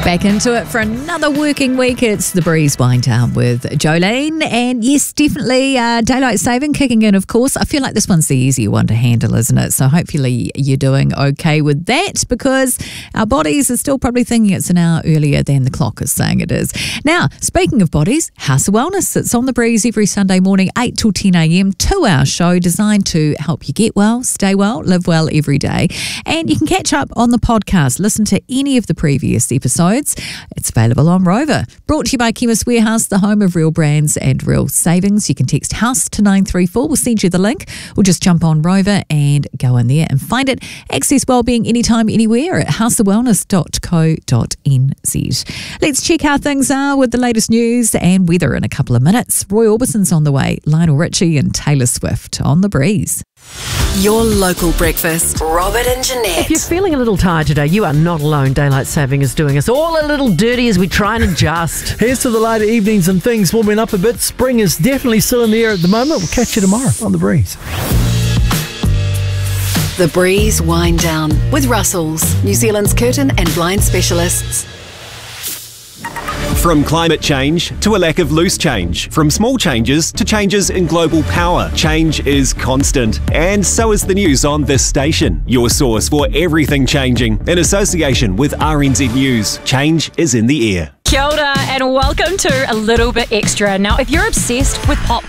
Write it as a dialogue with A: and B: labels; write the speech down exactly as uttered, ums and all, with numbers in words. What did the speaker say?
A: Back into it for another working week. It's the Breeze Wind Down with Jolene. And yes, definitely uh, daylight saving kicking in, of course. I feel like this one's the easier one to handle, isn't it? So hopefully you're doing okay with that, because our bodies are still probably thinking it's an hour earlier than the clock is saying it is. Now, speaking of bodies, House of Wellness. It's on the Breeze every Sunday morning, eight till ten a.m. Two-hour show designed to help you get well, stay well, live well every day. And you can catch up on the podcast. Listen to any of the previous episodes. It's available on Rover. Brought to you by Chemist Warehouse, the home of real brands and real savings. You can text HOUSE to nine three four. We'll send you the link, or just jump on Rover and go in there and find it. Access wellbeing anytime, anywhere at house of wellness dot co dot n z. Let's check how things are with the latest news and weather in a couple of minutes. Roy Orbison's on the way, Lionel Richie and Taylor Swift on the Breeze.
B: Your local breakfast. Robert and Jeanette.
C: If you're feeling a little tired today, you are not alone. Daylight saving is doing us all a little dirty as we try and adjust.
D: Here's to the later evenings and things warming up a bit. Spring is definitely still in the air at the moment. We'll catch you tomorrow on The Breeze.
B: The Breeze Wind Down with Russell's, New Zealand's curtain and blind specialists.
E: From climate change to a lack of loose change, from small changes to changes in global power, change is constant. And so is the news on this station, your source for everything changing. In association with R N Z News, change is in the air.
F: Kia ora and welcome to A Little Bit Extra. Now, if you're obsessed with pop